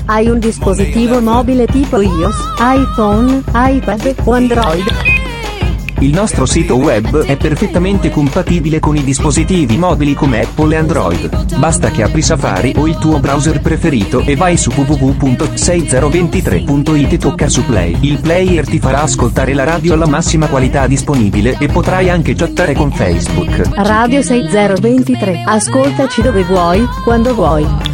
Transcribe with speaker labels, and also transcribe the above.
Speaker 1: Hai un dispositivo mobile tipo iOS, iPhone, iPad o Android?
Speaker 2: Il nostro sito web è perfettamente compatibile con i dispositivi mobili come Apple e Android. Basta che apri Safari o il tuo browser preferito e vai su www.6023.it e tocca su Play. Il player ti farà ascoltare la radio alla massima qualità disponibile e potrai anche chattare con Facebook.
Speaker 1: Radio 6023. Ascoltaci dove vuoi, quando vuoi.